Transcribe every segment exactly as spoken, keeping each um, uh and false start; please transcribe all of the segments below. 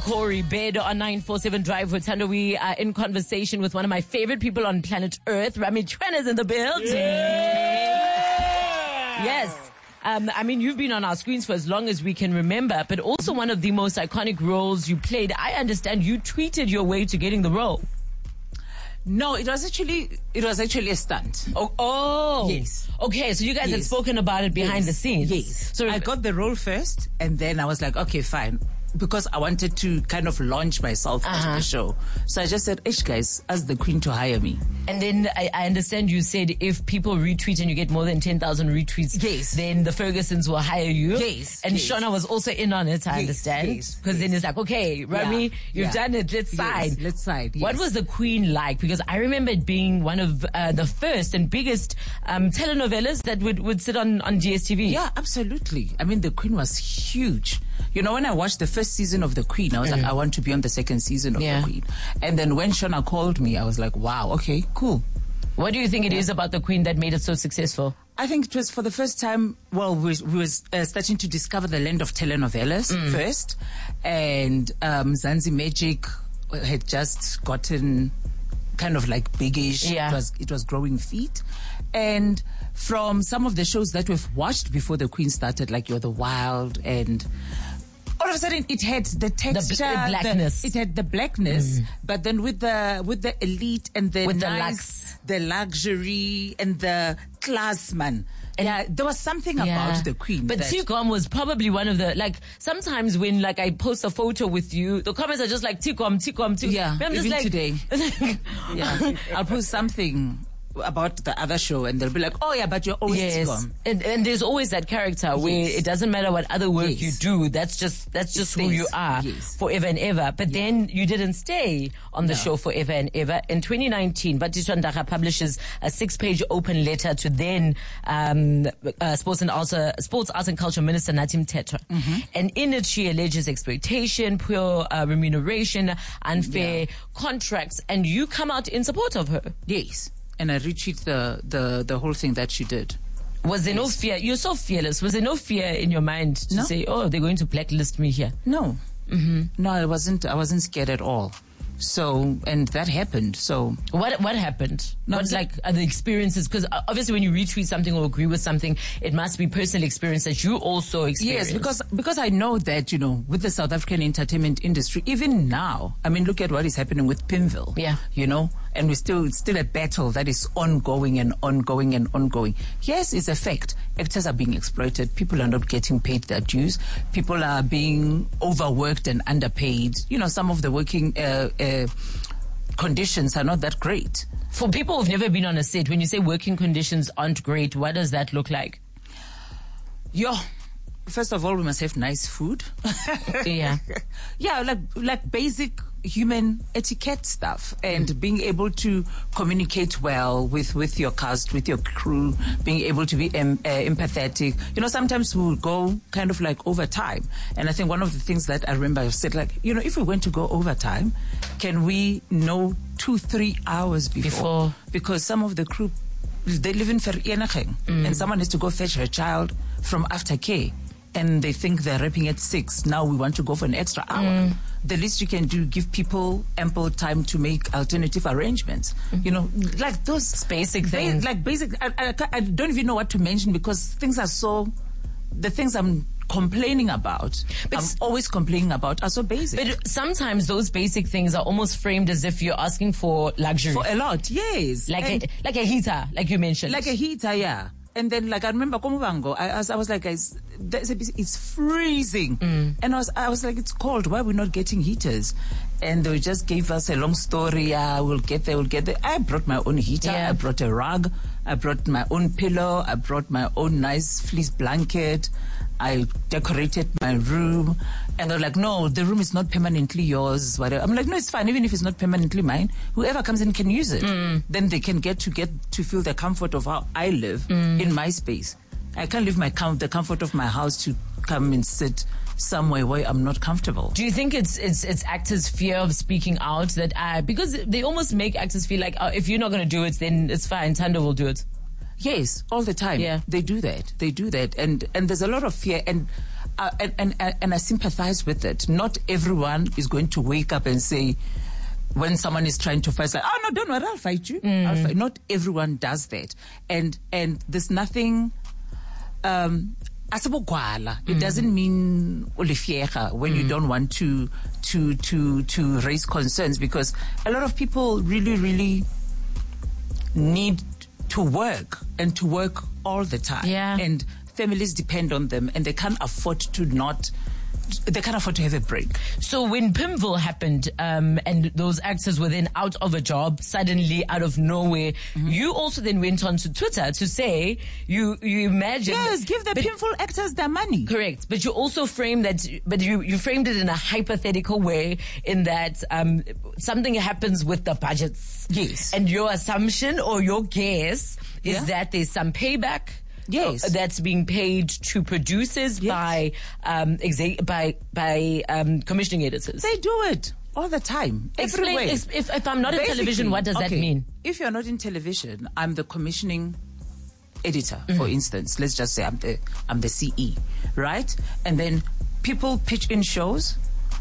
Corey Bed on nine four seven Drive with Thando. We are in conversation with one of my favorite people on planet Earth. Rami Chwen is in the building. Yeah! Yes. Um, I mean, you've been on our screens for as long as we can remember, but also one of the most iconic roles you played. I understand you tweeted your way to getting the role. No, it was actually it was actually a stunt. Oh, oh. Yes. Okay, so you guys yes. had spoken about it behind yes. the scenes. Yes. So I got the role first, and then I was like, okay, fine. Because I wanted to kind of launch myself uh-huh. into the show. So I just said, ish guys, ask the Queen to hire me. And then I, I understand you said if people retweet and you get more than ten thousand retweets, yes. then the Fergusons will hire you. Yes. And yes. Shona was also in on it, I yes. understand. Because yes. yes. then it's like, okay, Rami, yeah. you've yeah. done it, let's side. Yes. Let's side, yes. What was the Queen like? Because I remember it being one of uh, the first and biggest um, telenovelas that would, would sit on, on D S T V. Yeah, absolutely. I mean, the Queen was huge. You know, when I watched the first season of The Queen, I was mm. like, I want to be on the second season of yeah. The Queen. And then when Shona called me, I was like, wow, okay, cool. What do you think it yeah. is about The Queen that made it so successful? I think it was for the first time, well, we, we was uh, starting to discover the land of telenovelas mm. first. And um, Zanzi Magic had just gotten kind of like biggish. Yeah. It was, it was growing feet. And from some of the shows that we've watched before the Queen started, like You're the Wild, and all of a sudden it had the texture, the, the blackness. The, it had the blackness, mm. but then with the with the elite and the with nice, the, the luxury and the class, man. And yeah, there was something yeah. about the Queen. But Tikom was probably one of the, like, sometimes when, like, I post a photo with you, the comments are just like, Tikom, Tikom, Tikom. Yeah, I'm just even like, today. yeah, I'll post something about the other show and they'll be like, oh yeah, but you're always yes. Tikom. And, and there's always that character yes. where it doesn't matter what other work yes. you do, that's just that's just who you are yes. forever and ever. But yeah. then you didn't stay on the no. show forever and ever. In twenty nineteen, Batiswa Ndaka publishes a six-page open letter to then um, uh, sports and also sports arts and culture minister Nathi Mthethwa. Mm-hmm. And in it she alleges exploitation, poor uh, remuneration, unfair yeah. contracts, and you come out in support of her. Yes. And I retweet the, the, the whole thing that she did. Was there yes. no fear? You're so fearless. Was there no fear in your mind to no. say, oh, they're going to blacklist me here? No. Mm-hmm. No, I wasn't, I wasn't scared at all. So, and that happened. So, what what happened? No, what like are the experiences? Because obviously, when you retweet something or agree with something, it must be personal experience that you also experience. Yes, because because I know that, you know, with the South African entertainment industry, even now, I mean, look at what is happening with Pimville. Yeah, you know, and we still it's still a battle that is ongoing and ongoing and ongoing. Yes, it's a fact. Actors are being exploited. People are not getting paid their dues. People are being overworked and underpaid. You know, some of the working. Uh, Uh, conditions are not that great. For people who've never been on a set, when you say working conditions aren't great, what does that look like? Yo, first of all, we must have nice food. yeah. Yeah, like like basic human etiquette stuff and mm. being able to communicate well with, with your cast, with your crew, being able to be em, uh, empathetic. You know, sometimes we'll go kind of like overtime. And I think one of the things that I remember I said, like, you know, if we went to go overtime, can we know two, three hours before? before. Because some of the crew, they live in Vereeniging mm. and someone has to go fetch her child from aftercare. And they think they're wrapping at six. Now we want to go for an extra hour. Mm. The least you can do, give people ample time to make alternative arrangements. Mm-hmm. You know, like those basic things. Ba- like basic. I, I, I don't even know what to mention because things are so. The things I'm complaining about, but I'm always complaining about, are so basic. But sometimes those basic things are almost framed as if you're asking for luxury. For a lot, yes. Like a, like a heater, like you mentioned. Like a heater, yeah. And then, like, I remember Komubango, I, I, was, I was like, guys, it's freezing. Mm. And I was, I was like, it's cold. Why are we not getting heaters? And they just gave us a long story. Yeah, we'll get there, we'll get there. I brought my own heater. Yeah. I brought a rug. I brought my own pillow. I brought my own nice fleece blanket. I decorated my room. And they're like, no, the room is not permanently yours. Whatever. I'm like, no, it's fine. Even if it's not permanently mine, whoever comes in can use it. Mm. Then they can get to get to feel the comfort of how I live mm. in my space. I can't leave my com- the comfort of my house to come and sit somewhere where I'm not comfortable. Do you think it's it's it's actors' fear of speaking out that I, because they almost make actors feel like, oh, if you're not going to do it, then it's fine, Thando will do it. Yes, all the time. Yeah. They do that. They do that. And and there's a lot of fear. And uh, and, and and I sympathize with it. Not everyone is going to wake up and say, when someone is trying to fight, like, oh no, don't worry, I'll fight you. Mm. I'll fight. Not everyone does that, and and there's nothing. Um, mm. It doesn't mean ulifiega when mm. you don't want to to to to raise concerns, because a lot of people really really need to work and to work all the time. Yeah. And families depend on them, and they can't afford to not. They can't afford to have a break. So when Pimville happened, um, and those actors were then out of a job, suddenly out of nowhere, mm-hmm. you also then went on to Twitter to say, you, you imagine. Yes, give the Pimville actors their money. Correct. But you also framed that, but you, you framed it in a hypothetical way, in that, um, something happens with the budgets. Yes. And your assumption or your guess is yeah. that there's some payback. Yes, that's being paid to producers yes. by um, exa- by by um, commissioning editors. They do it all the time. Explain, everywhere. If, if, if I'm not Basically, in television, what does okay, that mean? If you're not in television, I'm the commissioning editor, mm-hmm. for instance. Let's just say I'm the I'm the C E, right? And then people pitch in shows,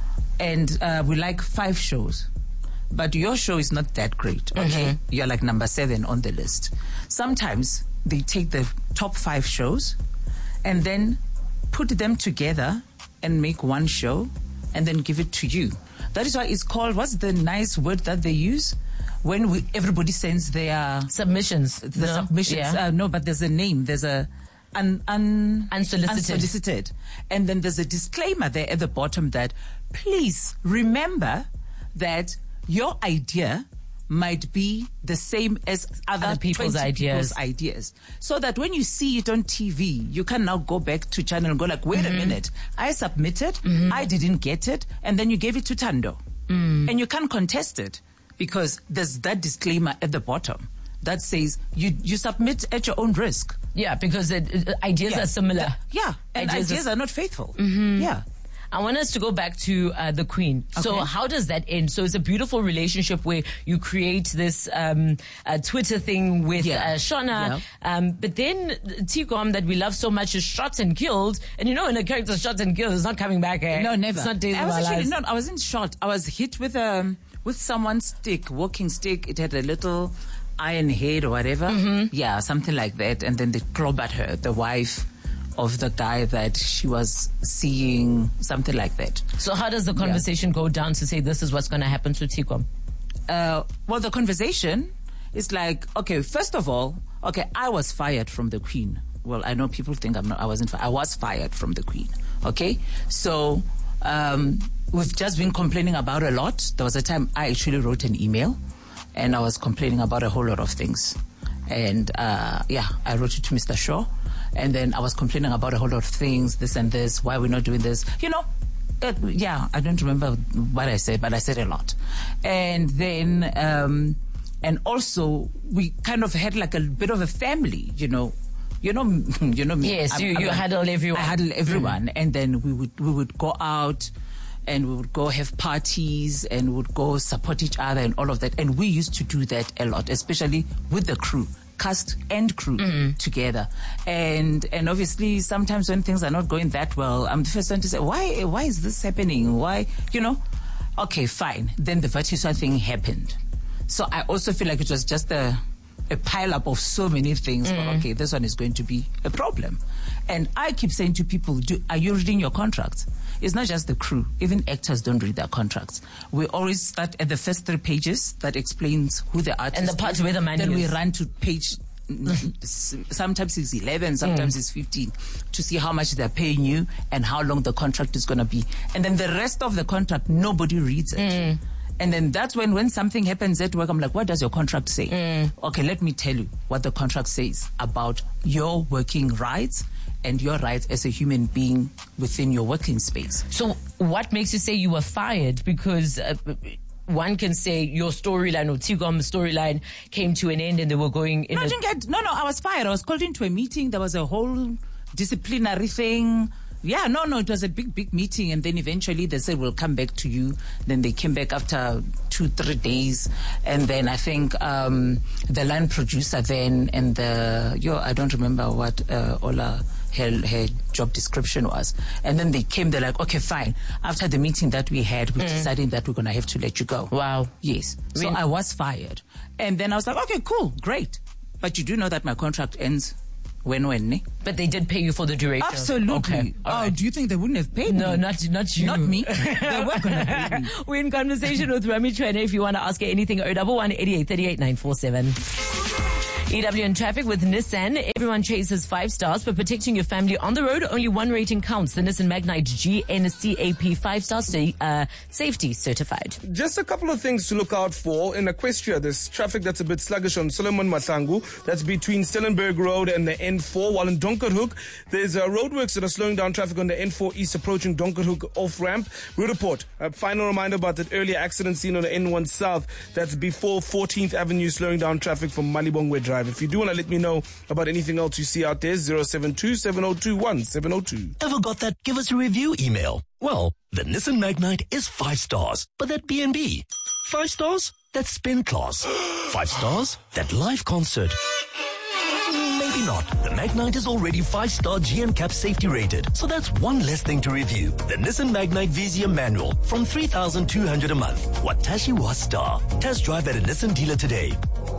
and uh, we like five shows. But your show is not that great, okay? Mm-hmm. You're like number seven on the list. Sometimes they take the top five shows and then put them together and make one show and then give it to you. That is why it's called, what's the nice word that they use? When we, everybody sends their... Submissions. The no? submissions. Yeah. Uh, no, but there's a name. There's a... Un, un, unsolicited. unsolicited. And then there's a disclaimer there at the bottom that, please remember that your idea might be the same as other, other people's ideas. people's ideas. So that when you see it on T V, you can now go back to channel and go like, wait mm-hmm. a minute, I submitted, mm-hmm. I didn't get it, and then you gave it to Tando. Mm. And you can't contest it because there's that disclaimer at the bottom that says you, you submit at your own risk. Yeah, because it, it, ideas yeah. are similar. The, yeah, and ideas, ideas are, are not faithful. Mm-hmm. Yeah. I want us to go back to uh, the Queen. Okay. So how does that end? So it's a beautiful relationship where you create this um, uh, Twitter thing with yeah. uh, Shona. Yeah. Um, but then Tigom that we love so much is shot and killed. And you know, when a character's shot and killed, it's not coming back. Eh? No, never. It's not days I was of our actually lives. not. I wasn't shot. I was hit with um with someone's stick, walking stick. It had a little iron head or whatever. Mm-hmm. Yeah, something like that. And then they clobbered her, the wife of the guy that she was seeing, something like that. So how does the conversation yeah. go down to say this is what's going to happen to Tigom? Uh, well, the conversation is like, okay, first of all, okay, I was fired from the Queen. Well, I know people think I'm not, I wasn't, I was fired from the Queen. Okay. So, um, we've just been complaining about a lot. There was a time I actually wrote an email and I was complaining about a whole lot of things. And, uh, yeah, I wrote it to Mister Shaw. And then I was complaining about a whole lot of things, this and this, why we're not doing this. You know, uh, yeah, I don't remember what I said, but I said a lot. And then, um, and also we kind of had like a bit of a family, you know. You know, you know me. Yes, I, you, I, you I, huddle everyone. I huddle everyone. Mm. And then we would, we would go out and we would go have parties and we would go support each other and all of that. And we used to do that a lot, especially with the crew. Cast and crew mm-hmm. together, and and obviously sometimes when things are not going that well, I'm the first one to say, why why is this happening? Why, you know? Okay, fine. Then the Vatiswa thing happened, so I also feel like it was just a a pile up of so many things. Mm. But okay, this one is going to be a problem, and I keep saying to people, do, are you reading your contracts? It's not just the crew. Even actors don't read their contracts. We always start at the first three pages that explains who the artist is. And the part where the money Then is. we run to page, sometimes it's eleven, sometimes mm. it's fifteen, to see how much they're paying you and how long the contract is going to be. And then the rest of the contract, nobody reads it. Mm. And then that's when, when something happens at work, I'm like, what does your contract say? Mm. Okay, let me tell you what the contract says about your working rights and your rights as a human being within your working space. So what makes you say you were fired? Because uh, one can say your storyline or Tigom's storyline came to an end and they were going in no, a... I didn't get, no, no, I was fired. I was called into a meeting. There was a whole disciplinary thing. Yeah, no, no, it was a big, big meeting. And then eventually they said, we'll come back to you. Then they came back after two, three days. And then I think um, the line producer then and the, yo, I don't remember what uh, Ola her, her job description was. And then they came, they're like, okay, fine. After the meeting that we had, we mm. decided that we're going to have to let you go. Wow. Yes. So I was fired. And then I was like, okay, cool, great. But you do know that my contract ends when, when, ne? But they did pay you for the duration. Absolutely. Okay. Oh, right. Do you think they wouldn't have paid no, me? No, not, not you. Not me. They were going to pay me. We're in conversation with Rami Chwene. If you want to ask her anything, oh one one, eighty-eight, thirty-eight, nine four seven. E W in traffic with Nissan. Everyone chases five stars, but protecting your family on the road, only one rating counts. The Nissan Magnite G N C A P five star uh, safety certified. Just a couple of things to look out for. In Equestria, there's traffic that's a bit sluggish on Solomon Mahlangu. That's between Stellenberg Road and the N four. While in Donkerhoek, there's uh, roadworks that are slowing down traffic on the N four East approaching Donkerhoek off-ramp. Route report. A final reminder about that earlier accident seen on the N one South. That's before fourteenth Avenue, slowing down traffic from Malibongwe Drive. If you do want to let me know about anything else you see out there, zero seven two, seven zero two, one seven zero two. Ever got that give us a review email? Well, the Nissan Magnite is five stars, but that B and B. Five stars? That spin class. Five stars? That live concert. Maybe not. The Magnite is already five-star G N C A P safety rated, so that's one less thing to review. The Nissan Magnite Vizia manual from three thousand two hundred a month. Watashi wa star. Test drive at a Nissan dealer today.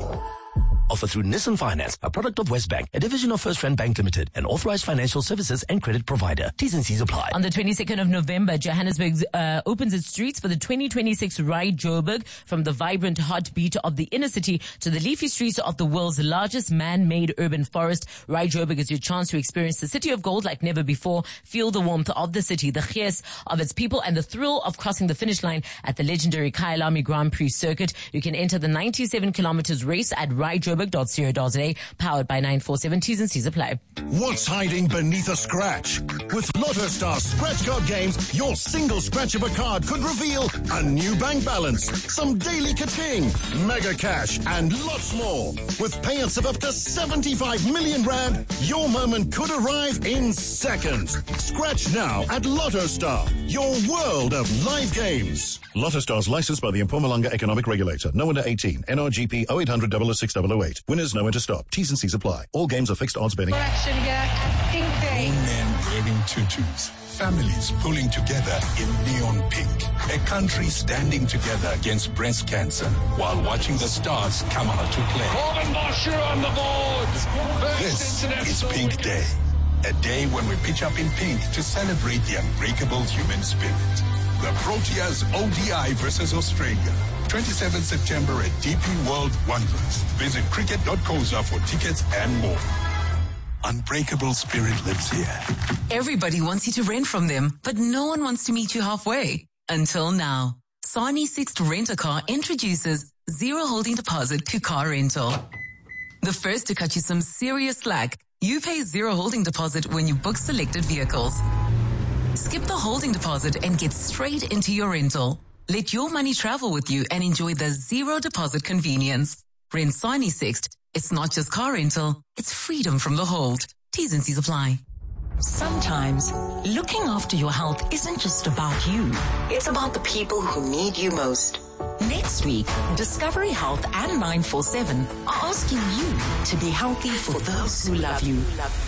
Offered through Nissan Finance, a product of Westbank, a division of First Rand Bank Limited, an authorized financial services and credit provider. T's and C's apply. On the twenty-second of November, Johannesburg uh, opens its streets for the twenty twenty-six Ride Joburg, from the vibrant heartbeat of the inner city to the leafy streets of the world's largest man-made urban forest. Ride Joburg is your chance to experience the city of gold like never before. Feel the warmth of the city, the gees of its people, and the thrill of crossing the finish line at the legendary Kyalami Grand Prix circuit. You can enter the ninety-seven kilometers race at Ride Joburg. Powered by nine four seven. T's and C's apply. What's hiding beneath a scratch? With Lotto Star scratch card games, your single scratch of a card could reveal a new bank balance, some daily ka-ching, mega cash, and lots more. With payouts of up to seventy-five million rand, your moment could arrive in seconds. Scratch now at Lotto Star, your world of live games. Lotto Star is licensed by the Mpumalanga Economic Regulator. No under eighteen. N R G P oh eight hundred, double oh six, double oh eight. Winners know when to stop. T's and C's apply. All games are fixed odds betting. Action here at Pink Day. Men wearing tutus. Families pulling together in neon pink. A country standing together against breast cancer while watching the stars come out to play. Corbin Bosher on the board. This is Pink Day. A day when we pitch up in pink to celebrate the unbreakable human spirit. The Proteas O D I versus Australia. twenty-seventh September at D P World Wanderers. Visit cricket dot coza for tickets and more. Unbreakable spirit lives here. Everybody wants you to rent from them, but no one wants to meet you halfway. Until now. Sani Sixt Rent-A-Car introduces zero holding deposit to car rental. The first to cut you some serious slack. You pay zero holding deposit when you book selected vehicles. Skip the holding deposit and get straight into your rental. Let your money travel with you and enjoy the zero deposit convenience. Rent Sani Sixt. It's not just car rental, it's freedom from the hold. T's and C's apply. Sometimes, looking after your health isn't just about you. It's about the people who need you most. Next week, Discovery Health and nine four seven are asking you to be healthy for those who love you.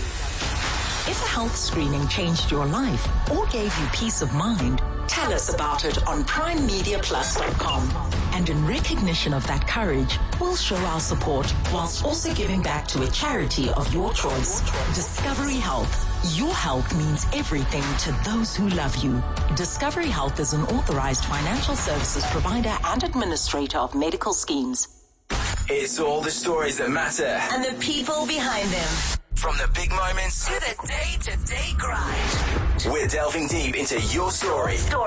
If a health screening changed your life or gave you peace of mind, tell us about it on prime media plus dot com. And in recognition of that courage, we'll show our support whilst also giving back to a charity of your choice. Discovery Health. Your health means everything to those who love you. Discovery Health is an authorized financial services provider and administrator of medical schemes. It's all the stories that matter. And the people behind them. From the big moments to the day-to-day grind. We're delving deep into your story.